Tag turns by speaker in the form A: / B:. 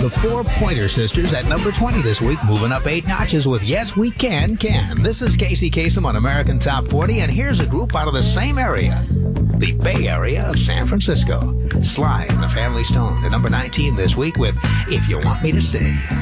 A: The Four Pointer Sisters at number 20 this week, moving up 8 notches with Yes We Can Can. This is Casey Kasem on American Top 40, and here's a group out of the same area, the Bay Area of San Francisco. Sly and the Family Stone at number 19 this week with If You Want Me to Stay.